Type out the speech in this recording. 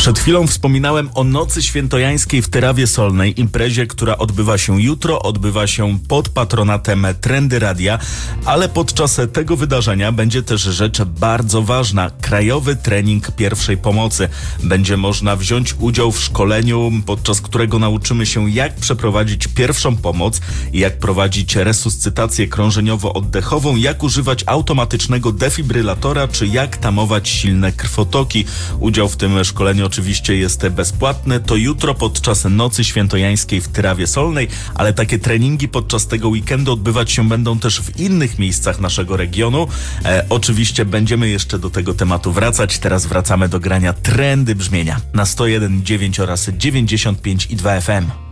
Przed chwilą wspominałem o Nocy Świętojańskiej w Tyrawie Solnej, imprezie, która odbywa się jutro, odbywa się pod patronatem Trendy Radia, ale podczas tego wydarzenia będzie też rzecz bardzo ważna. Krajowy trening pierwszej pomocy. Będzie można wziąć udział w szkoleniu, podczas którego nauczymy się, jak przeprowadzić pierwszą pomoc, jak prowadzić resuscytację krążeniowo-oddechową, jak używać automatycznego defibrylatora, czy jak tamować silne krwotoki. Udział w tym szkoleniu oczywiście jest bezpłatny. To jutro podczas Nocy Świętojańskiej w Tyrawie Solnej, ale takie treningi podczas tego weekendu odbywać się będą też w innych miejscach naszego regionu. Oczywiście będziemy jeszcze do tego tematu wracać. Teraz wracamy do grania Trendy Brzmienia na 101,9 oraz 95,2 FM.